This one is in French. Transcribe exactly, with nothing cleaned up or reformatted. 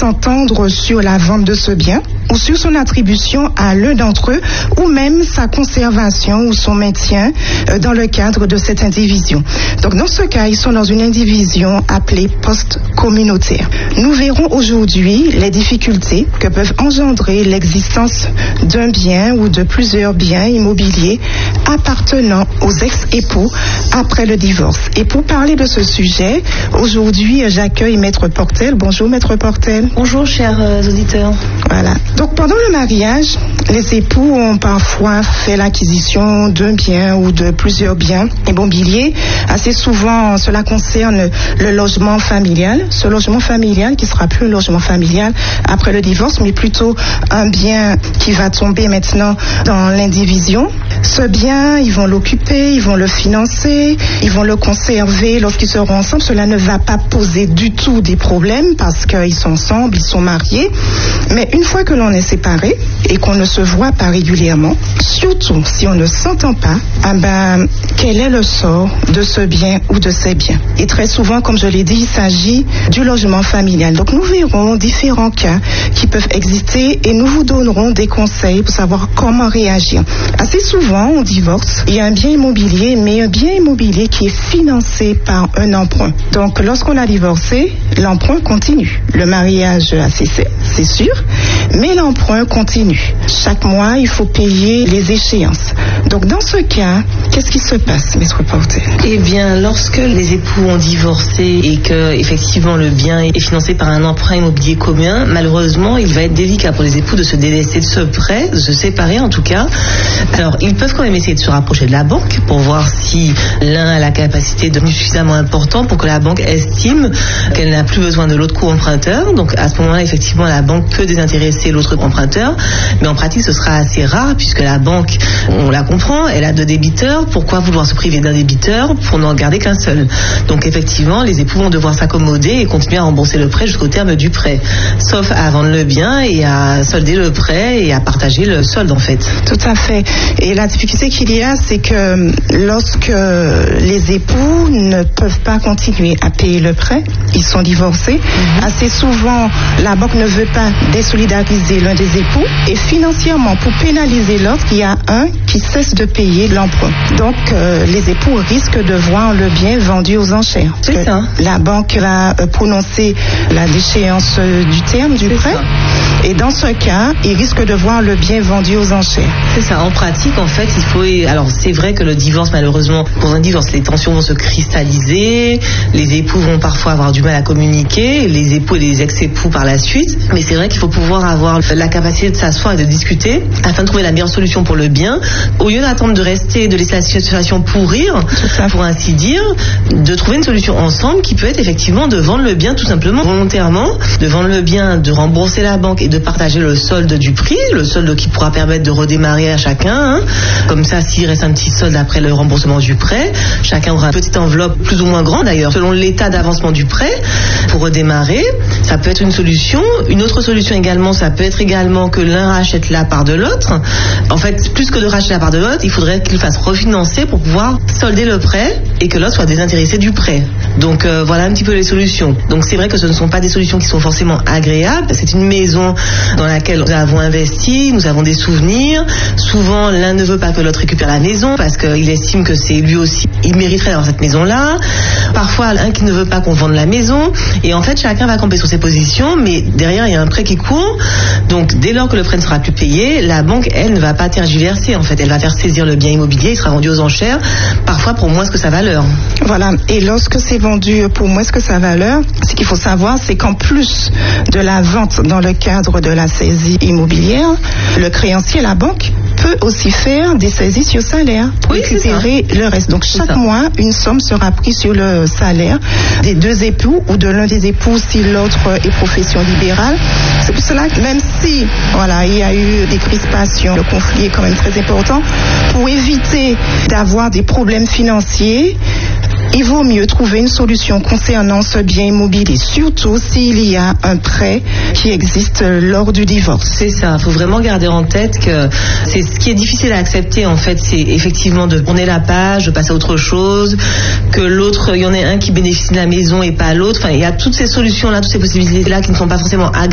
s'entendre sur la vente de ce bien ou sur son attribution à l'un d'entre eux ou même sa conservation ou son maintien dans le cadre de cette indivision. Donc dans ce cas, ils sont dans une indivision appelée post-communautaire. Nous verrons aujourd'hui les difficultés que peuvent engendrer l'existence d'un bien ou de plusieurs biens immobiliers appartenant aux ex-époux après le divorce. Et pour parler de ce sujet, aujourd'hui, j'accueille Maître Portel. Bonjour Maître Portel. Bonjour chers auditeurs. Voilà. Donc pendant le mariage, les époux ont parfois fait l'acquisition d'un bien ou de plusieurs biens immobiliers. Assez souvent, cela concerne le logement familial. Ce logement familial qui sera plus un logement familial après le divorce, mais plutôt un bien qui va tomber maintenant dans l'indivision. Ce bien, ils vont l'occuper, ils vont le financer, ils vont le conserver lorsqu'ils seront ensemble. Cela ne va pas poser du tout des problèmes parce qu'ils sont ensemble, ils sont mariés. Mais une fois que l'on est séparé et qu'on ne se voit pas régulièrement, surtout si on ne s'entend pas, ah ben, quel est le sort de ce bien ou de ces biens? Et très souvent, comme je l'ai dit, il s'agit du logement familial. Donc nous verrons différents cas qui peuvent exister et nous vous donnerons des conseils pour savoir comment réagir. Assez souvent, on divorce, il y a un bien immobilier, mais un bien immobilier qui est financé par un emprunt. Donc lorsqu'on a divorcé, l'emprunt continue. Le mariage a cessé, c'est sûr, mais l'emprunt continue. Chaque mois, il faut payer les échéances. Donc dans ce cas, qu'est-ce qui se passe, Maître Portel? Eh bien, lorsque les époux ont divorcé et que effectivement le bien est financé par un emprunt immobilier commun, malheureusement, il va être délicat pour les époux de se délester de ce prêt, de se séparer en tout cas. Alors, ils peuvent quand même essayer de se rapprocher de la banque pour voir si l'un a la capacité de devenir suffisamment important pour que la banque estime qu'elle n'a plus besoin de l'autre co-emprunteur. Donc à ce moment-là, effectivement, la banque peut désintéresser l'autre emprunteur, mais en pratique, ce sera assez rare puisque la banque, on la comprend, elle a deux débiteurs. Pourquoi vouloir se priver d'un débiteur pour n'en garder qu'un seul? Donc effectivement, les époux vont devoir s'accommoder et continuer à rembourser le prêt jusqu'au terme du prêt, sauf à vendre le bien et à solder le prêt et à partager le solde en fait. Tout à fait. Et la difficulté qu'il y a, c'est que lorsque les époux ne peuvent pas continuer à payer le prêt, ils sont divorcés. Mm-hmm. Assez souvent, la banque ne veut pas désolidariser l'un des époux et financièrement, pour pénaliser l'autre, il y a un qui cesse de payer l'emprunt. Donc, euh, les époux risquent de voir le bien vendu aux enchères. C'est ça. La banque va euh, prononcer la déchéance euh, du terme du C'est prêt. Ça. Et dans ce cas, ils risquent de voir le bien vendu aux enchères. C'est ça. En pratique, en fait, il faut... Alors, c'est vrai que le divorce, malheureusement, pour un divorce, les tensions vont se cristalliser. Les époux vont parfois avoir du mal à communiquer. Les époux et les ex-époux par la suite. Mais c'est vrai qu'il faut pouvoir avoir la capacité de s'asseoir et de discuter afin de trouver la meilleure solution pour le bien. Au lieu d'attendre de rester, de laisser la situation pourrir, pour ainsi dire, de trouver une solution ensemble qui peut être effectivement de vendre le bien tout simplement volontairement, de vendre le bien, de rembourser la banque et de partager le solde du prix, le solde qui pourra permettre de redémarrer à chacun. Hein. Comme ça, s'il reste un petit solde après le remboursement du prêt, chacun aura une petite enveloppe plus ou moins grande d'ailleurs, selon l'état d'avancement du prêt, pour redémarrer. Ça peut être une solution. Une autre solution également, ça peut être également que l'un rachète la part de l'autre. En fait, plus que de racheter la part de l'autre, il faudrait qu'il fasse refinancer pour pouvoir solder le prêt et que l'autre soit désintéressé du prêt. Donc euh, voilà un petit peu les solutions. Donc c'est vrai que ce ne sont pas des solutions qui sont forcément agréables. C'est une maison dans laquelle nous avons investi, nous avons des souvenirs. Souvent, l'un ne veut pas que l'autre récupère la maison parce qu'il estime que c'est lui aussi, il mériterait d'avoir cette maison-là. Parfois, un qui ne veut pas qu'on vende la maison. Et en fait, chacun va camper sur ses positions, mais derrière, il y a un prêt qui court. Donc, dès lors que le prêt ne sera plus payé, la banque, elle, ne va pas tergiverser. En fait, elle va faire saisir le bien immobilier, il sera vendu aux enchères, parfois pour moins que sa valeur. Voilà. Et lorsque c'est vendu pour moins que sa valeur, ce qu'il faut savoir, c'est qu'en plus de la vente dans le cadre de la saisie immobilière, le créancier, la banque, peut aussi faire des saisies sur salaire pour oui, récupérer le reste. Donc chaque mois, une somme sera prise sur le salaire des deux époux ou de l'un des époux si l'autre est profession libérale. C'est pour cela que même si voilà, il y a eu des crispations, le conflit est quand même très important, pour éviter d'avoir des problèmes financiers, il vaut mieux trouver une solution concernant ce bien immobilier, surtout s'il y a un prêt qui existe lors du divorce. C'est ça, il faut vraiment garder en tête que c'est ce qui est difficile à accepter en fait, c'est effectivement de tourner la page, de passer à autre chose, que l'autre, il y en ait un qui bénéficie de la maison et pas l'autre. Enfin, il y a toutes ces solutions-là, toutes ces possibilités-là qui ne sont pas forcément agréables